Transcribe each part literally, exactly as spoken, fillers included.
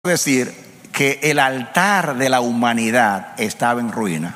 decir que el altar de la humanidad estaba en ruina.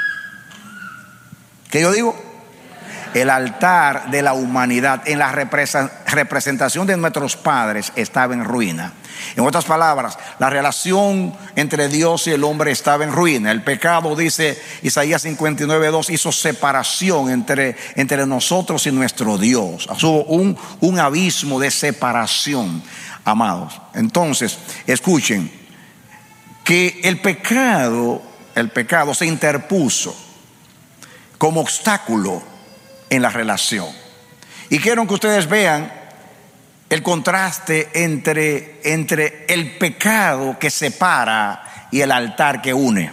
¿Qué yo digo? El altar de la humanidad en la representación de nuestros padres estaba en ruina. En otras palabras, la relación entre Dios y el hombre estaba en ruina. El pecado, dice Isaías cincuenta y nueve dos, hizo separación entre, entre nosotros y nuestro Dios. Hubo un, un abismo de separación, amados. Entonces, escuchen, que el pecado, el pecado se interpuso como obstáculo en la relación. Y quiero que ustedes vean el contraste entre, entre el pecado que separa y el altar que une.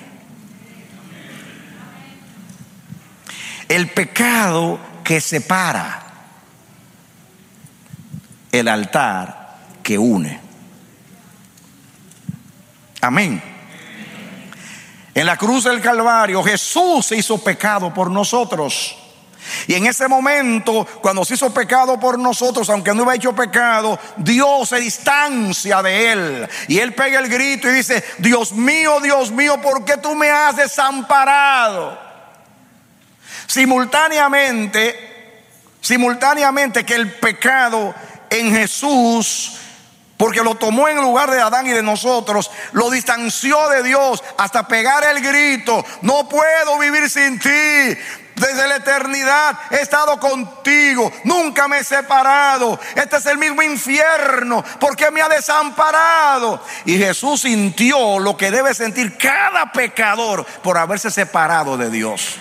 El pecado que separa, el altar que une. Amén. En la cruz del Calvario Jesús se hizo pecado por nosotros. Y en ese momento, cuando se hizo pecado por nosotros, aunque no hubiera hecho pecado, Dios se distancia de él. Y él pega el grito y dice: Dios mío, Dios mío, ¿por qué tú me has desamparado? Simultáneamente, simultáneamente que el pecado en Jesús, porque lo tomó en lugar de Adán y de nosotros, lo distanció de Dios hasta pegar el grito: no puedo vivir sin ti. Desde la eternidad he estado contigo, nunca me he separado. Este es el mismo infierno, ¿por qué me ha desamparado? Y Jesús sintió lo que debe sentir cada pecador por haberse separado de Dios.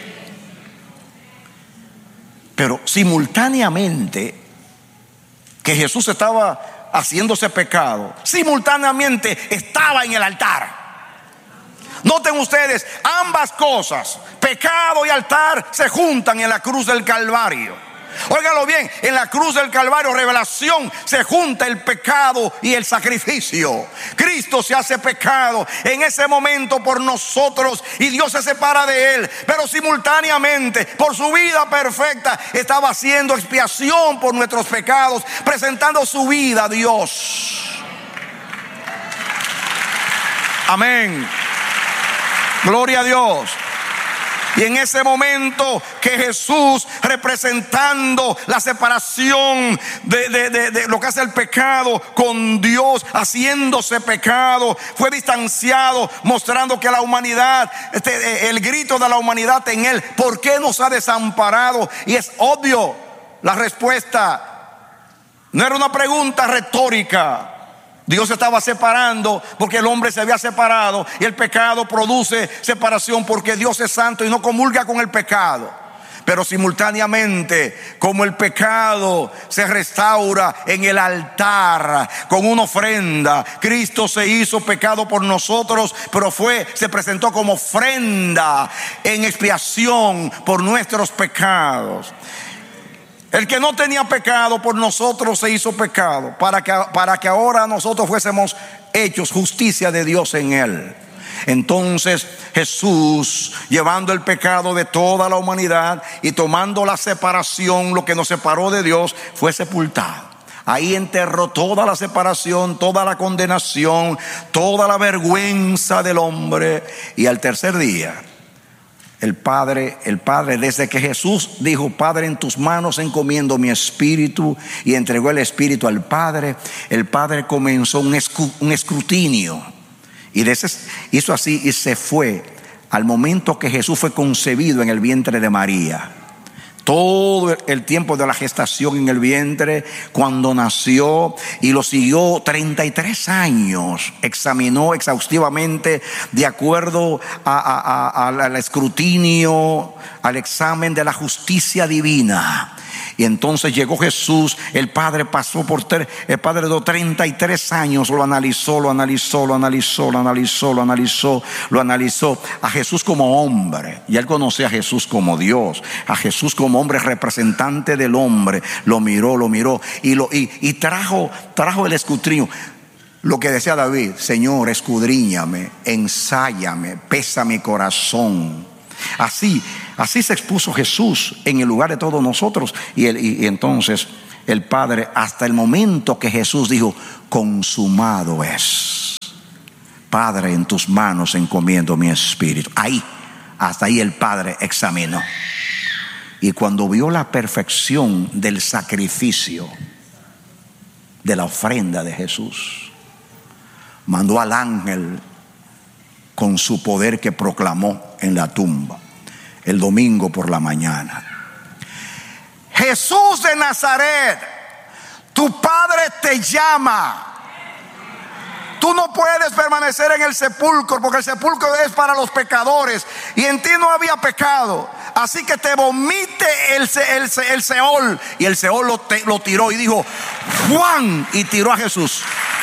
Pero simultáneamente que Jesús estaba haciéndose pecado, simultáneamente estaba en el altar. Noten ustedes, ambas cosas, pecado y altar, se juntan en la cruz del Calvario. Óigalo bien, en la cruz del Calvario, revelación, se junta el pecado y el sacrificio. Cristo se hace pecado en ese momento por nosotros y Dios se separa de él. Pero simultáneamente, por su vida perfecta, estaba haciendo expiación por nuestros pecados, presentando su vida a Dios. Amén. Gloria a Dios. Y en ese momento que Jesús, representando la separación de, de, de, de lo que hace el pecado con Dios, haciéndose pecado, fue distanciado, mostrando que la humanidad, este, el grito de la humanidad en él: ¿por qué nos ha desamparado? Y es obvio, la respuesta no era una pregunta retórica. Dios se estaba separando porque el hombre se había separado, y el pecado produce separación porque Dios es santo y no comulga con el pecado. Pero simultáneamente, como el pecado se restaura en el altar con una ofrenda, Cristo se hizo pecado por nosotros, pero fue, se presentó como ofrenda en expiación por nuestros pecados. El que no tenía pecado por nosotros se hizo pecado para que, para que ahora nosotros fuésemos hechos justicia de Dios en él. Entonces Jesús, llevando el pecado de toda la humanidad y tomando la separación, lo que nos separó de Dios, fue sepultado. Ahí enterró toda la separación, toda la condenación, toda la vergüenza del hombre. Y al tercer día, El Padre, el Padre, desde que Jesús dijo: Padre, en tus manos encomiendo mi espíritu, y entregó el espíritu al Padre, el Padre comenzó un, escu, un escrutinio, y de ese, hizo así y se fue al momento que Jesús fue concebido en el vientre de María. Todo el tiempo de la gestación en el vientre, cuando nació, y lo siguió treinta y tres años. Examinó exhaustivamente de acuerdo a, a, a, al escrutinio, al examen de la justicia divina. Y entonces llegó Jesús, el Padre pasó por ter, el Padre de treinta y tres años, lo analizó, lo analizó, lo analizó, lo analizó, lo analizó, lo analizó a Jesús como hombre. Y él conocía a Jesús como Dios, a Jesús como hombre, representante del hombre. Lo miró, lo miró y, lo, y, y trajo, trajo el escrutinio. Lo que decía David: Señor, escudriñame, ensáyame, pesa mi corazón. Así, así se expuso Jesús en el lugar de todos nosotros. Y, el, y, y entonces el Padre, hasta el momento que Jesús dijo: consumado es. Padre, en tus manos encomiendo mi espíritu. Ahí, hasta ahí el Padre examinó. Y cuando vio la perfección del sacrificio, de la ofrenda de Jesús, mandó al ángel con su poder que proclamó en la tumba el domingo por la mañana: Jesús de Nazaret, tu Padre te llama. Tú no puedes permanecer en el sepulcro, porque el sepulcro es para los pecadores y en ti no había pecado. Así que te vomite el, el, el Seol. Y el Seol lo, te, lo tiró y dijo: Juan, y tiró a Jesús.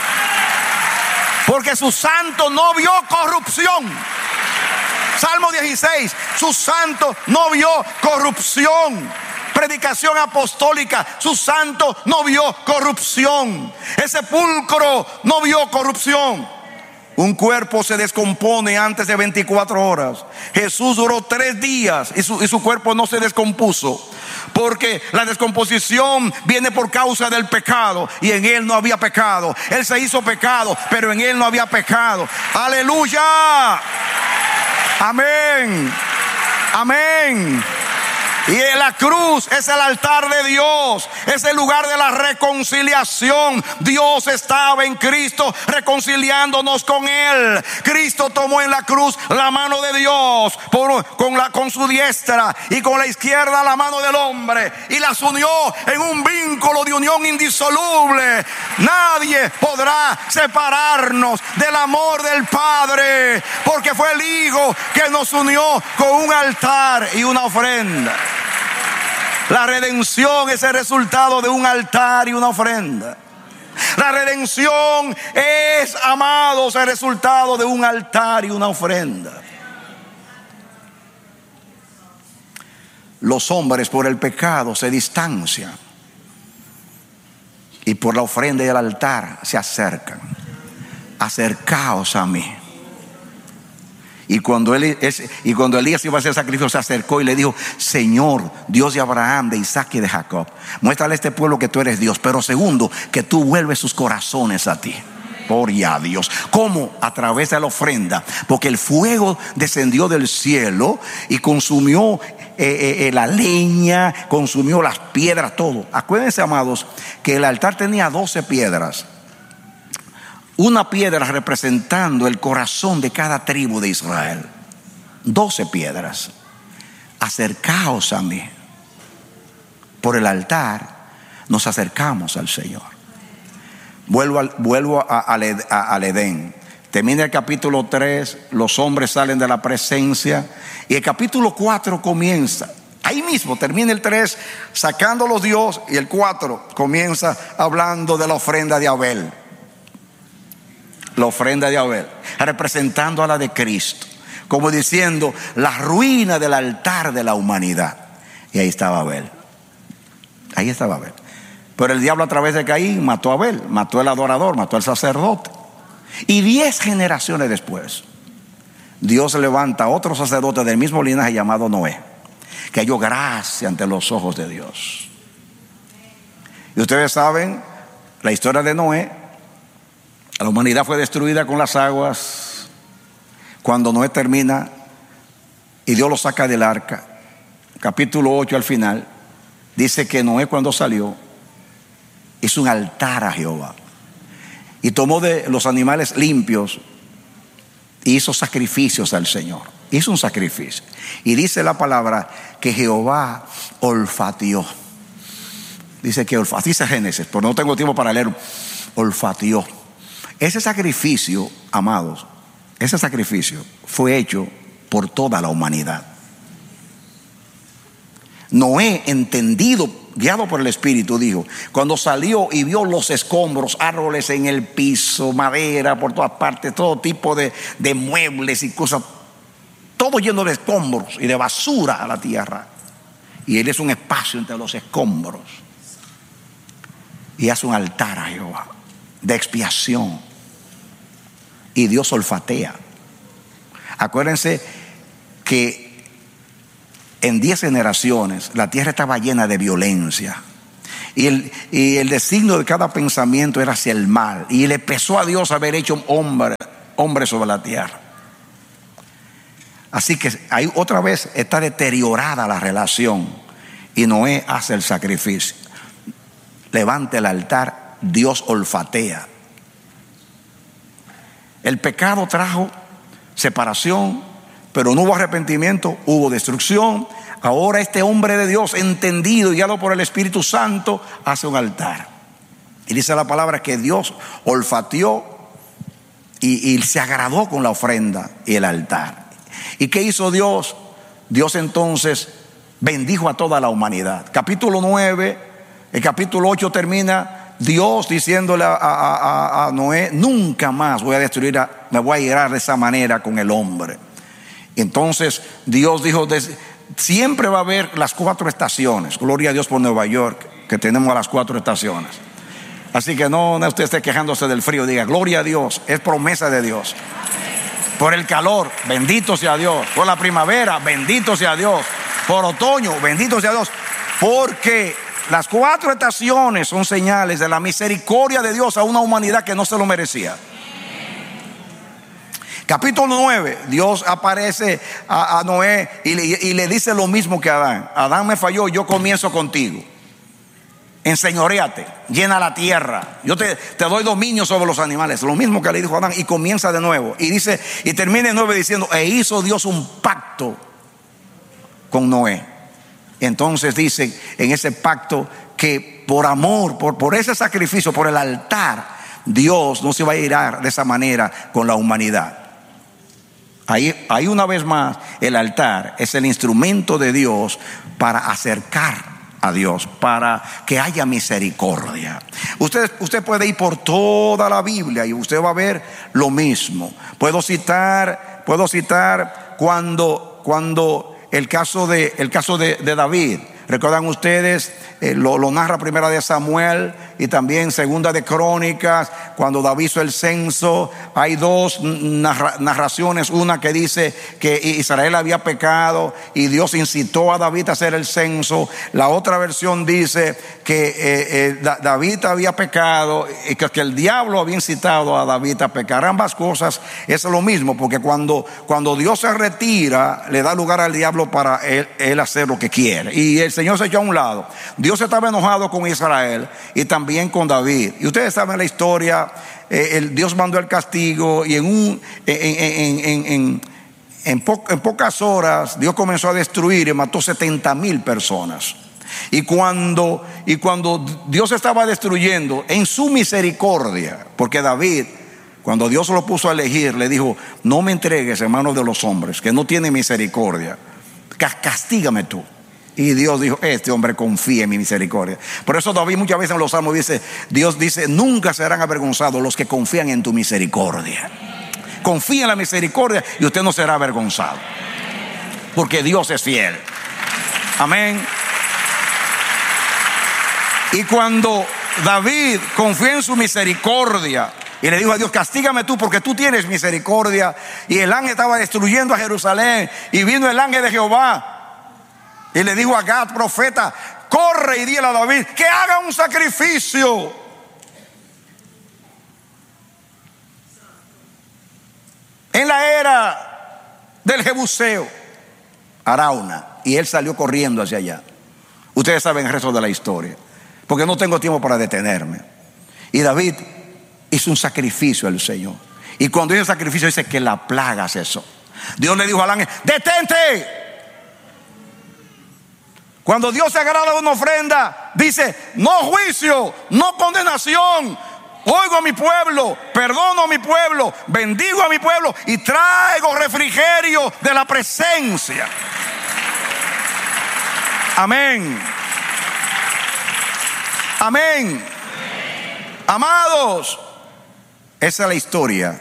Porque su santo no vio corrupción. Salmo dieciséis, su santo no vio corrupción. Predicación apostólica, su santo no vio corrupción. El sepulcro no vio corrupción. Un cuerpo se descompone antes de veinticuatro horas. Jesús duró tres días y su, y su cuerpo no se descompuso, porque la descomposición viene por causa del pecado, y en él no había pecado. Él se hizo pecado, pero en él no había pecado. Aleluya. Amén. Amén. Y en la cruz es el altar de Dios, es el lugar de la reconciliación. Dios estaba en Cristo reconciliándonos con Él. Cristo tomó en la cruz la mano de Dios por, con, la, con su diestra, y con la izquierda la mano del hombre, y las unió en un vínculo de unión indisoluble. Nadie podrá separarnos del amor del Padre, porque fue el Hijo que nos unió con un altar y una ofrenda. La redención es el resultado de un altar y una ofrenda. La redención es, amados, el resultado de un altar y una ofrenda. Los hombres por el pecado se distancian, y por la ofrenda y el altar se acercan. Acercaos a mí. Y cuando, él, y cuando Elías iba a hacer sacrificio, se acercó y le dijo: Señor, Dios de Abraham, de Isaac y de Jacob, muéstrale a este pueblo que tú eres Dios, pero segundo, que tú vuelves sus corazones a ti. Gloria a Dios. ¿Cómo? A través de la ofrenda, porque el fuego descendió del cielo y consumió eh, eh, la leña, consumió las piedras, todo. Acuérdense, amados, que el altar tenía doce piedras. Una piedra representando el corazón de cada tribu de Israel. Doce piedras. Acercaos a mí. Por el altar nos acercamos al Señor. Vuelvo al, vuelvo a, a, a, al Edén. Termina el capítulo tres, los hombres salen de la presencia, y el capítulo cuatro comienza. Ahí mismo termina el tres sacándolos Dios, y el cuatro comienza hablando de la ofrenda de Abel. La ofrenda de Abel, representando a la de Cristo, como diciendo la ruina del altar de la humanidad. Y ahí estaba Abel. Ahí estaba Abel. Pero el diablo, a través de Caín, mató a Abel, mató al adorador, mató al sacerdote. Y diez generaciones después, Dios levanta a otro sacerdote del mismo linaje llamado Noé, que halló gracia ante los ojos de Dios. Y ustedes saben la historia de Noé. La humanidad fue destruida con las aguas. Cuando Noé termina y Dios lo saca del arca, capítulo ocho al final, dice que Noé, cuando salió, hizo un altar a Jehová, y tomó de los animales limpios y hizo sacrificios al Señor. Hizo un sacrificio, y dice la palabra que Jehová olfateó. Dice que olfateó, dice Génesis, pero no tengo tiempo para leer. Olfateó. Ese sacrificio, amados, ese sacrificio fue hecho por toda la humanidad. Noé, entendido, guiado por el Espíritu, dijo, cuando salió y vio los escombros, árboles en el piso, madera por todas partes, todo tipo de, de muebles y cosas, todo lleno de escombros y de basura a la tierra, y él es un espacio entre los escombros, y hace un altar a Jehová de expiación, y Dios olfatea. Acuérdense que en diez generaciones la tierra estaba llena de violencia, y el, y el designio de cada pensamiento era hacia el mal, y le pesó a Dios haber hecho hombre hombre sobre la tierra. Así que ahí otra vez está deteriorada la relación y Noé hace el sacrificio. Levanta el altar, Dios olfatea. El pecado trajo separación, pero no hubo arrepentimiento, hubo destrucción. Ahora este hombre de Dios, entendido y guiado por el Espíritu Santo, hace un altar. Y dice la palabra que Dios olfateó y, y se agradó con la ofrenda y el altar. ¿Y qué hizo Dios? Dios entonces bendijo a toda la humanidad. Capítulo nueve, el capítulo ocho termina Dios diciéndole a, a, a, a Noé: nunca más voy a destruir, a, me voy a irar de esa manera con el hombre. Entonces Dios dijo: siempre va a haber las cuatro estaciones. Gloria a Dios por Nueva York, que tenemos las cuatro estaciones. Así que no, no usted esté quejándose del frío, diga: gloria a Dios, es promesa de Dios. Por el calor, bendito sea Dios. Por la primavera, bendito sea Dios. Por otoño, bendito sea Dios. Porque las cuatro estaciones son señales de la misericordia de Dios a una humanidad que no se lo merecía. Capítulo nueve, Dios aparece a, a Noé y le, y le dice lo mismo que a Adán: Adán me falló, yo comienzo contigo. Enseñoréate, llena la tierra, yo te, te doy dominio sobre los animales. Lo mismo que le dijo a Adán, y comienza de nuevo. Y dice, y termina en nueve diciendo: e hizo Dios un pacto con Noé. Entonces dice en ese pacto que por amor, por, por ese sacrificio, por el altar, Dios no se va a irar de esa manera con la humanidad. Ahí, ahí una vez más, el altar es el instrumento de Dios para acercar a Dios, para que haya misericordia. Usted, usted puede ir por toda la Biblia y usted va a ver lo mismo. Puedo citar, puedo citar cuando, cuando el caso de, el caso de, de David. ¿Recuerdan ustedes? Eh, lo, lo narra Primera de Samuel y también Segunda de Crónicas. Cuando David hizo el censo, hay dos narra, narraciones. Una que dice que Israel había pecado y Dios incitó a David a hacer el censo. La otra versión dice que eh, eh, David había pecado y que, que el diablo había incitado a David a pecar. Ambas cosas es lo mismo, porque cuando, cuando Dios se retira, le da lugar al diablo para él, él hacer lo que quiere. Y el Señor se echó a un lado. Dios estaba enojado con Israel y también con David. Y ustedes saben la historia. eh, el, Dios mandó el castigo y en, un, en, en, en, en, en, po, en pocas horas Dios comenzó a destruir y mató setenta mil personas. Y cuando, y cuando Dios estaba destruyendo, en su misericordia, porque David, cuando Dios lo puso a elegir, le dijo: no me entregues en manos de los hombres, que no tienen misericordia, castígame tú. Y Dios dijo: este hombre confía en mi misericordia. Por eso David muchas veces en los salmos dice, Dios dice: nunca serán avergonzados los que confían en tu misericordia. Confía en la misericordia y usted no será avergonzado, porque Dios es fiel. Amén. Y cuando David confió en su misericordia y le dijo a Dios: castígame tú porque tú tienes misericordia, y el ángel estaba destruyendo a Jerusalén, y vino el ángel de Jehová y le dijo a Gad, profeta: corre y dile a David que haga un sacrificio. En la era del Jebuseo, Arauna, y él salió corriendo hacia allá. Ustedes saben el resto de la historia, porque no tengo tiempo para detenerme. Y David hizo un sacrificio al Señor, y cuando hizo el sacrificio dice que la plaga cesó. Dios le dijo al ángel: detente. Cuando Dios se agrada de una ofrenda, dice: no juicio, no condenación. Oigo a mi pueblo, perdono a mi pueblo, bendigo a mi pueblo y traigo refrigerio de la presencia. Amén. Amén. Amados, esa es la historia.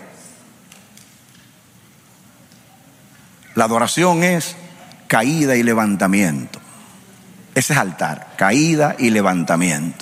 La adoración es caída y levantamiento. Ese es altar, caída y levantamiento.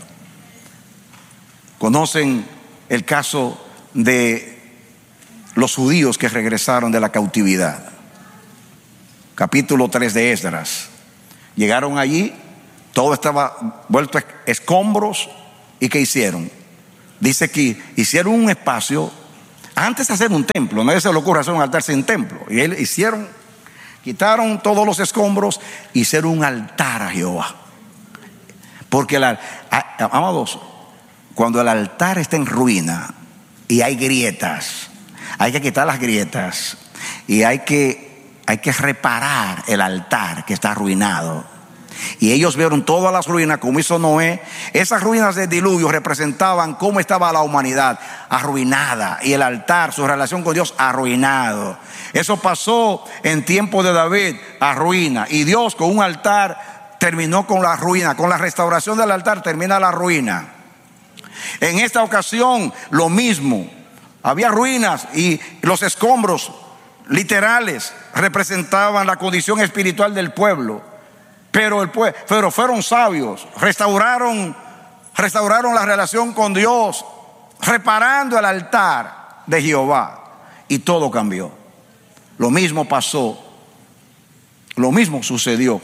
Conocen el caso de los judíos que regresaron de la cautividad. Capítulo tres de Esdras. Llegaron allí, todo estaba vuelto a escombros. ¿Y qué hicieron? Dice que hicieron un espacio Antes de hacer un templo, nadie se le ocurre hacer un altar sin templo. Y ellos hicieron, quitaron todos los escombros, hicieron un altar a Jehová. Porque, la, a, amados, cuando el altar está en ruina y hay grietas, hay que quitar las grietas y hay que, hay que reparar el altar que está arruinado. Y ellos vieron todas las ruinas como hizo Noé. Esas ruinas del diluvio representaban cómo estaba la humanidad arruinada, y el altar, su relación con Dios, arruinado. Eso pasó en tiempo de David, a ruina. Y Dios con un altar terminó con la ruina. Con la restauración del altar termina la ruina. En esta ocasión lo mismo. Había ruinas y los escombros literales representaban la condición espiritual del pueblo. Pero, el, pero fueron sabios, restauraron, restauraron la relación con Dios, reparando el altar de Jehová, y todo cambió. Lo mismo pasó, lo mismo sucedió,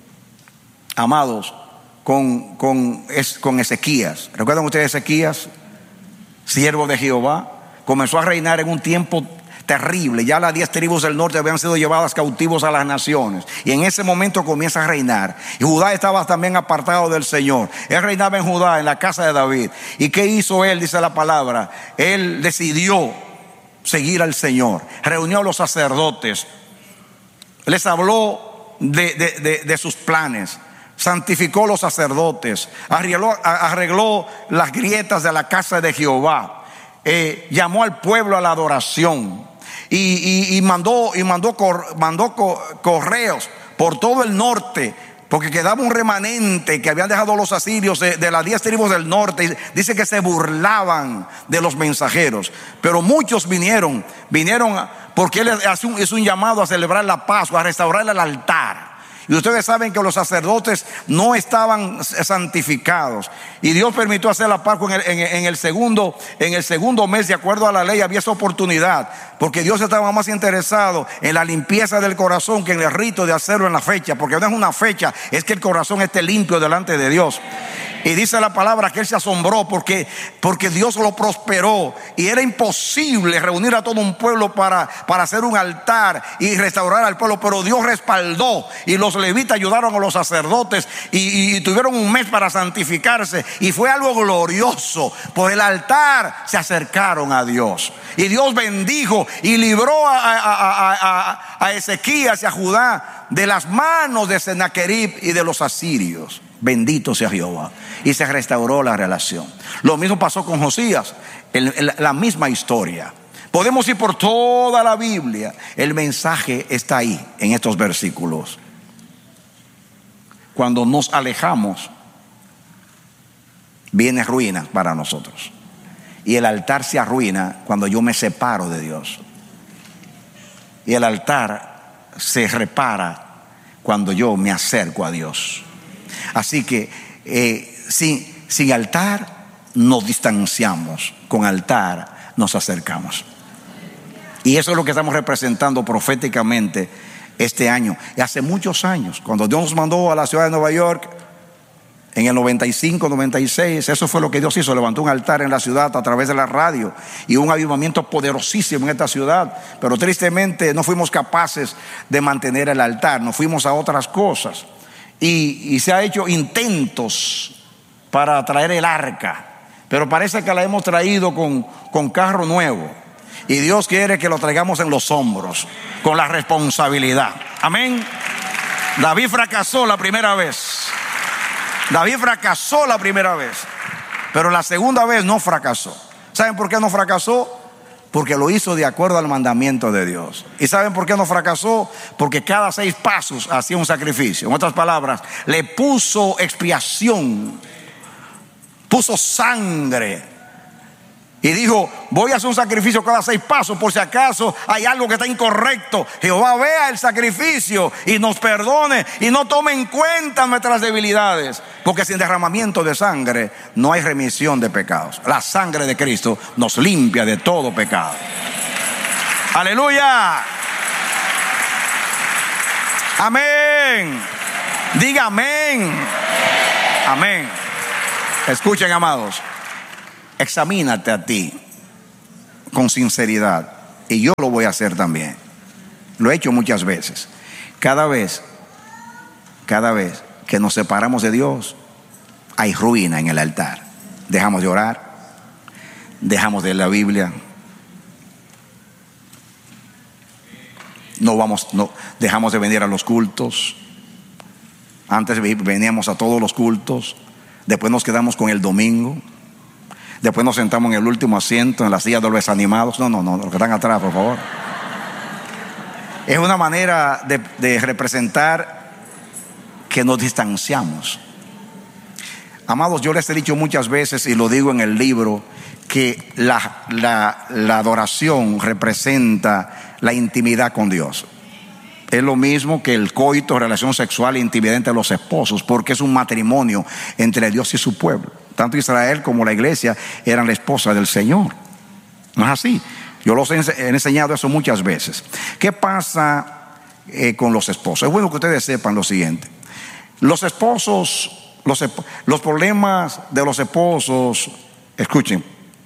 amados, con, con, con Ezequías. ¿Recuerdan ustedes Ezequías, siervo de Jehová? Comenzó a reinar en un tiempo terrible. Ya las diez tribus del norte habían sido llevadas cautivos a las naciones, y en ese momento comienza a reinar. Y Judá estaba también apartado del Señor. Él reinaba en Judá, en la casa de David. ¿Y qué hizo él? Dice la palabra, él decidió seguir al Señor. Reunió a los sacerdotes, les habló de, de, de, de sus planes, santificó a los sacerdotes, arregló, arregló las grietas de la casa de Jehová, eh, llamó al pueblo a la adoración. Y, y, y mandó, y mandó, cor, mandó co, correos por todo el norte, porque quedaba un remanente que habían dejado los asirios de, de las diez tribus del norte. Y dice que se burlaban de los mensajeros, pero muchos vinieron, vinieron porque él hace un, es un llamado a celebrar la Pascua, a restaurar el altar. Y ustedes saben que los sacerdotes no estaban santificados, y Dios permitió hacer la Pascua en el, en, en el segundo, en el segundo mes. De acuerdo a la ley había esa oportunidad, porque Dios estaba más interesado en la limpieza del corazón que en el rito de hacerlo en la fecha, porque no es una fecha, es que el corazón esté limpio delante de Dios. Y dice la palabra que él se asombró porque, porque Dios lo prosperó, y era imposible reunir a todo un pueblo para, para hacer un altar y restaurar al pueblo, pero Dios respaldó, y los levitas ayudaron a los sacerdotes, y, y, y tuvieron un mes para santificarse, y fue algo glorioso. Por el altar se acercaron a Dios, y Dios bendijo y libró a, a, a, a, a Ezequías y a Judá de las manos de Sennacherib y de los asirios. Bendito sea Jehová. Y se restauró la relación. Lo mismo pasó con Josías, el, el, la misma historia. Podemos ir por toda la Biblia. El mensaje está ahí en estos versículos. Cuando nos alejamos, viene ruina para nosotros. Y el altar se arruina cuando yo me separo de Dios. Y el altar se repara cuando yo me acerco a Dios. Así que eh, sin, sin altar nos distanciamos, con altar nos acercamos. Y eso es lo que estamos representando proféticamente este año. Y hace muchos años, cuando Dios nos mandó a la ciudad de Nueva York, en el noventa y cinco, noventa y seis, eso fue lo que Dios hizo. Levantó un altar en la ciudad a través de la radio, y un avivamiento poderosísimo en esta ciudad. Pero tristemente no fuimos capaces de mantener el altar, nos fuimos a otras cosas. Y, y se ha hecho intentos para traer el arca, pero parece que la hemos traído con, con carro nuevo. Y Dios quiere que lo traigamos en los hombros, con la responsabilidad. Amén. David fracasó la primera vez. David fracasó la primera vez, pero la segunda vez no fracasó. ¿Saben por qué no fracasó? Porque lo hizo de acuerdo al mandamiento de Dios. ¿Y saben por qué no fracasó? Porque cada seis pasos hacía un sacrificio. En otras palabras, le puso expiación, puso sangre. Y dijo: voy a hacer un sacrificio cada seis pasos, por si acaso hay algo que está incorrecto. Jehová vea el sacrificio y nos perdone, y no tome en cuenta nuestras debilidades, porque sin derramamiento de sangre no hay remisión de pecados. La sangre de Cristo nos limpia de todo pecado. Aleluya. Amén. Diga amén. Amén. Escuchen, amados, examínate a ti con sinceridad, y yo lo voy a hacer también. Lo he hecho muchas veces. Cada vez, cada vez que nos separamos de Dios, hay ruina en el altar. Dejamos de orar, dejamos de leer la Biblia, no vamos, no, dejamos de venir a los cultos. Antes veníamos a todos los cultos, después nos quedamos con el domingo, después nos sentamos en el último asiento, en la silla de los desanimados. No, no, no, los que están atrás, por favor. Es una manera de, de representar que nos distanciamos. Amados, yo les he dicho muchas veces, y lo digo en el libro, que la, la, la adoración representa la intimidad con Dios. Es lo mismo que el coito, relación sexual e intimidad entre los esposos, porque es un matrimonio entre Dios y su pueblo. Tanto Israel como la iglesia eran la esposa del Señor. ¿No es así? Yo los he enseñado eso muchas veces. ¿Qué pasa eh, con los esposos? Es bueno que ustedes sepan lo siguiente. Los esposos, los, los problemas de los esposos, escuchen,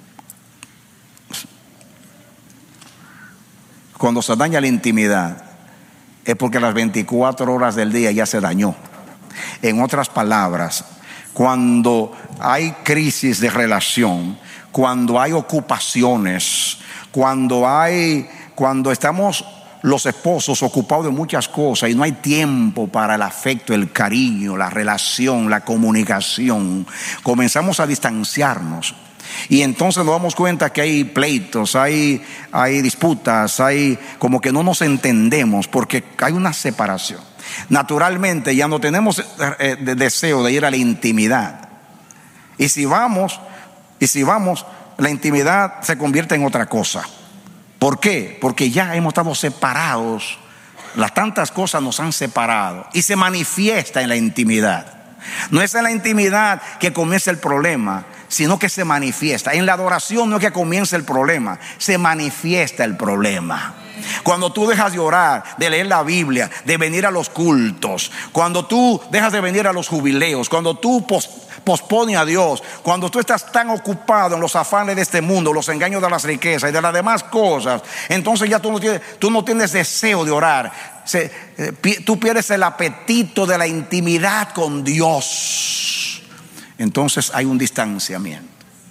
cuando se daña la intimidad, es porque las veinticuatro horas del día ya se dañó. En otras palabras, cuando hay crisis de relación, cuando hay ocupaciones, cuando hay, cuando estamos los esposos ocupados de muchas cosas y no hay tiempo para el afecto, el cariño, la relación, la comunicación, comenzamos a distanciarnos. Y entonces nos damos cuenta que hay pleitos, hay, hay disputas, hay como que no nos entendemos porque hay una separación. Naturalmente ya no tenemos eh, de deseo de ir a la intimidad. Y si vamos, y si vamos, la intimidad se convierte en otra cosa. ¿Por qué? Porque ya hemos estado separados. Las tantas cosas nos han separado y se manifiesta en la intimidad. No es en la intimidad que comienza el problema, sino que se manifiesta. En la adoración no es que comienza el problema, se manifiesta el problema. Cuando tú dejas de orar, de leer la Biblia, de venir a los cultos, cuando tú dejas de venir a los jubileos, cuando tú pos, pospones a Dios, cuando tú estás tan ocupado en los afanes de este mundo, los engaños de las riquezas y de las demás cosas, entonces ya tú no tienes, tú no tienes deseo de orar. Se, eh, tú pierdes el apetito de la intimidad con Dios. Entonces hay un distanciamiento.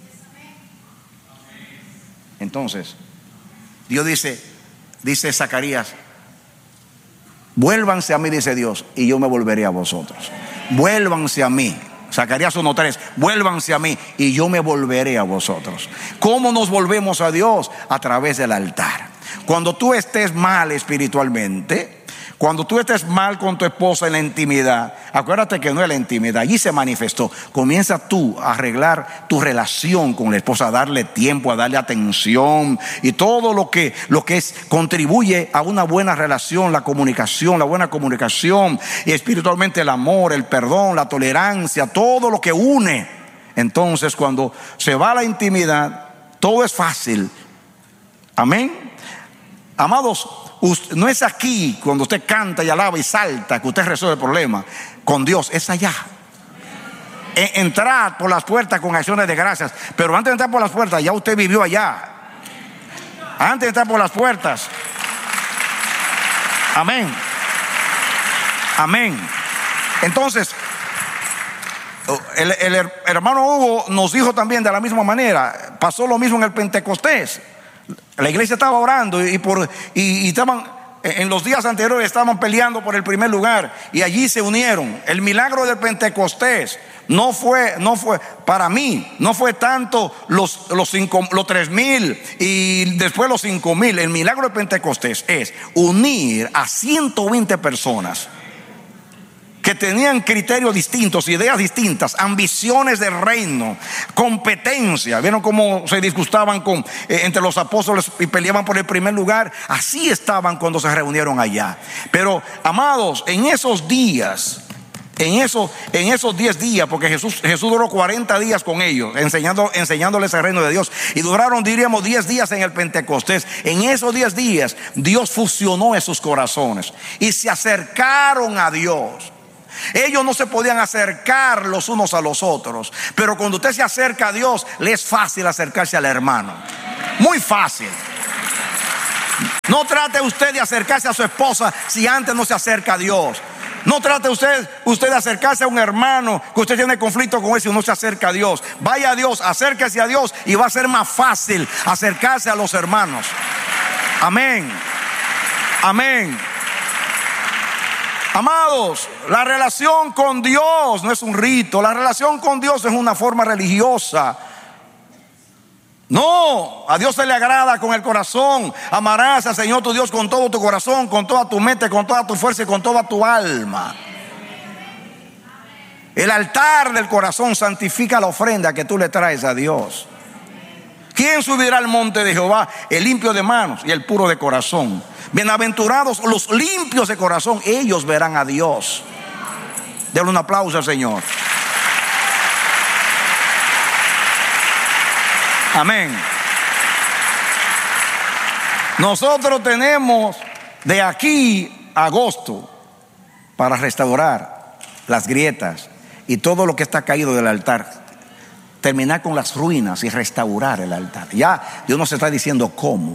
Entonces Dios dice, dice Zacarías, vuélvanse a mí, dice Dios, y yo me volveré a vosotros. Vuélvanse a mí. Zacarías uno tres, vuélvanse a mí y yo me volveré a vosotros. ¿Cómo nos volvemos a Dios? A través del altar. Cuando tú estés mal espiritualmente, cuando tú estés mal con tu esposa en la intimidad, acuérdate que no es la intimidad, allí se manifestó. Comienza tú a arreglar tu relación con la esposa, a darle tiempo, a darle atención y todo lo que, lo que es, contribuye a una buena relación, la comunicación, la buena comunicación, y espiritualmente el amor, el perdón, la tolerancia, todo lo que une. Entonces cuando se va a la intimidad, todo es fácil. Amén. Amados, no es aquí cuando usted canta y alaba y salta que usted resuelve el problema. Con Dios es allá. Entrar por las puertas con acciones de gracias. Pero antes de entrar por las puertas, ya usted vivió allá. Antes de entrar por las puertas. Amén. Amén. Entonces, el, el, el hermano Hugo nos dijo también de la misma manera. Pasó lo mismo en el Pentecostés. La iglesia estaba orando y, por, y, y estaban en los días anteriores estaban peleando por el primer lugar y allí se unieron. El milagro del Pentecostés no fue, no fue para mí, no fue tanto los, los, cinco, los tres mil y después los cinco mil. El milagro del Pentecostés es unir a ciento veinte personas que tenían criterios distintos, ideas distintas, ambiciones del reino, competencia. ¿Vieron cómo se disgustaban con, eh, entre los apóstoles y peleaban por el primer lugar? Así estaban cuando se reunieron allá. Pero, amados, en esos días, en esos, en esos diez días, porque Jesús, Jesús duró cuarenta días con ellos, enseñando, enseñándoles el reino de Dios, y duraron, diríamos, diez días en el Pentecostés. En esos diez días, Dios fusionó esos corazones y se acercaron a Dios. Ellos no se podían acercar los unos a los otros, pero cuando usted se acerca a Dios, le es fácil acercarse al hermano. Muy fácil. No trate usted de acercarse a su esposa si antes no se acerca a Dios. No trate usted, usted de acercarse a un hermano que usted tiene conflicto con él si no se acerca a Dios. Vaya a Dios, acérquese a Dios y va a ser más fácil acercarse a los hermanos. Amén. Amén. Amados, la relación con Dios no es un rito. La relación con Dios es una forma religiosa. No, a Dios se le agrada con el corazón. Amarás al Señor tu Dios con todo tu corazón, con toda tu mente, con toda tu fuerza y con toda tu alma. El altar del corazón santifica la ofrenda que tú le traes a Dios. ¿Quién subirá al monte de Jehová? El limpio de manos y el puro de corazón. Bienaventurados los limpios de corazón, ellos verán a Dios. Denle un aplauso al Señor. Amén. Nosotros tenemos de aquí a agosto para restaurar las grietas y todo lo que está caído del altar. Terminar con las ruinas y restaurar el altar. Ya Dios nos está diciendo cómo.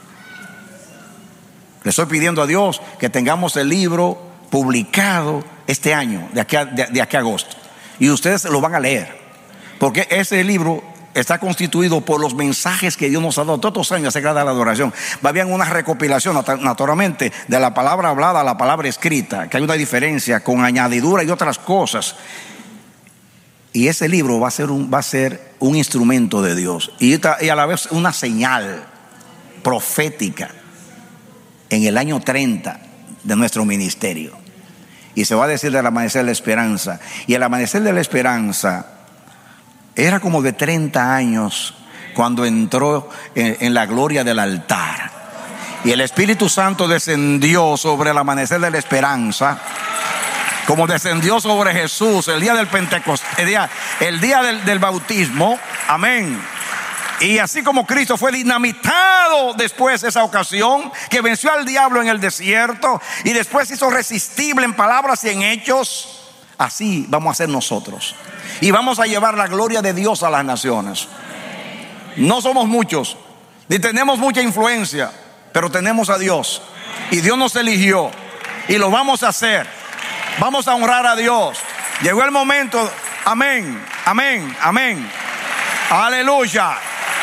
Le estoy pidiendo a Dios que tengamos el libro publicado este año, de aquí a, de, de aquí a agosto. Y ustedes lo van a leer, porque ese libro está constituido por los mensajes que Dios nos ha dado todos los años acerca de la adoración. Va a haber una recopilación, naturalmente, de la palabra hablada a la palabra escrita, que hay una diferencia con añadidura y otras cosas. Y ese libro va a ser un, va a ser un instrumento de Dios y, y a la vez una señal profética en el año treinta de nuestro ministerio. Y se va a decir del amanecer de la esperanza. Y el amanecer de la esperanza era como de treinta años cuando entró en, en la gloria del altar. Y el Espíritu Santo descendió sobre el amanecer de la esperanza, como descendió sobre Jesús el día del Pentecostés, el día, el día del, del bautismo. Amén. Y así como Cristo fue dinamitado después de esa ocasión, que venció al diablo en el desierto y después hizo resistible en palabras y en hechos, así vamos a ser nosotros. Y vamos a llevar la gloria de Dios a las naciones. No somos muchos, ni tenemos mucha influencia, pero tenemos a Dios. Y Dios nos eligió y lo vamos a hacer. Vamos a honrar a Dios. Llegó el momento. Amén, amén, amén. Aleluya.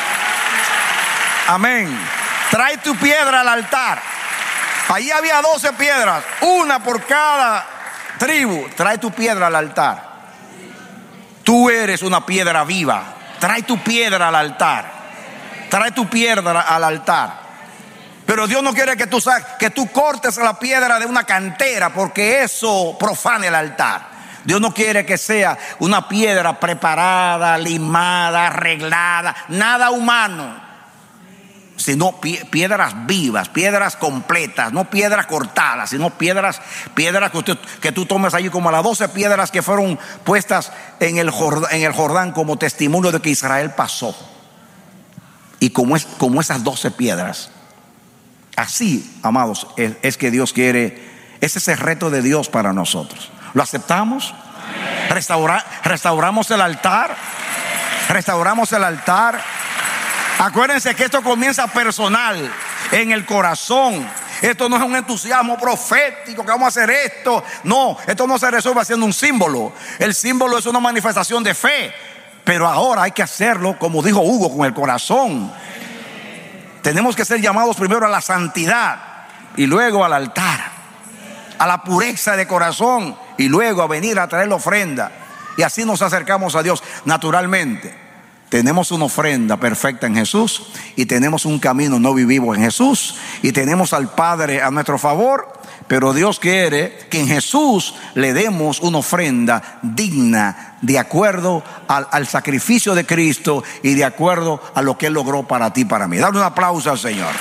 Amén. Trae tu piedra al altar. Allí había doce piedras, una por cada tribu. Trae tu piedra al altar. Tú eres una piedra viva. Trae tu piedra al altar. Trae tu piedra al altar. Pero Dios no quiere que tú, que tú cortes la piedra de una cantera, porque eso profana el altar. Dios no quiere que sea una piedra preparada, limada, arreglada, nada humano, sino piedras vivas, piedras completas, no piedras cortadas, sino piedras, piedras que, usted, que tú tomes allí, como las doce piedras que fueron puestas en el Jordán, en el Jordán como testimonio de que Israel pasó. Y como, es, como esas doce piedras. Así, amados, es, es que Dios quiere. Ese es el reto de Dios para nosotros. ¿Lo aceptamos? Restaura, restauramos el altar. Restauramos el altar. Acuérdense que esto comienza personal, en el corazón. Esto no es un entusiasmo profético que vamos a hacer esto. No, esto no se resuelve haciendo un símbolo. El símbolo es una manifestación de fe. Pero ahora hay que hacerlo, como dijo Hugo, con el corazón. Tenemos que ser llamados primero a la santidad y luego al altar, a la pureza de corazón y luego a venir a traer la ofrenda. Y así nos acercamos a Dios naturalmente. Tenemos una ofrenda perfecta en Jesús y tenemos un camino no vivido en Jesús y tenemos al Padre a nuestro favor. Pero Dios quiere que en Jesús le demos una ofrenda digna, de acuerdo al, al sacrificio de Cristo y de acuerdo a lo que Él logró para ti y para mí. Dale un aplauso al Señor.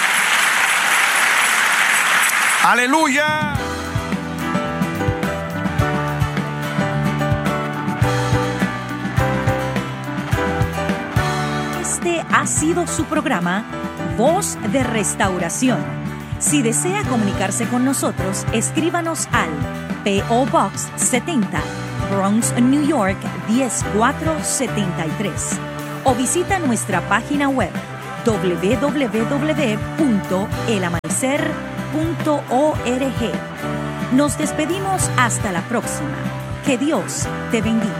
Aleluya. Este ha sido su programa Voz de Restauración. Si desea comunicarse con nosotros, escríbanos al P O Box setenta, Bronx, New York diez cuatro setenta y tres, o visita nuestra página web doble u doble u doble u punto el amanecer punto org. Nos despedimos hasta la próxima. Que Dios te bendiga.